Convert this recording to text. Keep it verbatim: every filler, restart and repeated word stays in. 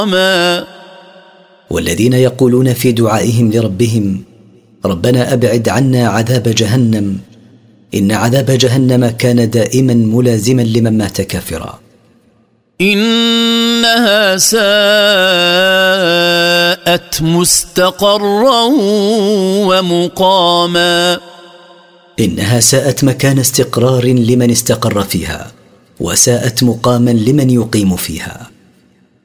والذين يقولون في دعائهم لربهم ربنا أبعد عنا عذاب جهنم إن عذاب جهنم كان دائما ملازما لمن مات كافرا إنها ساءت مستقرا ومقاما إنها ساءت مكان استقرار لمن استقر فيها وساءت مقاما لمن يقيم فيها.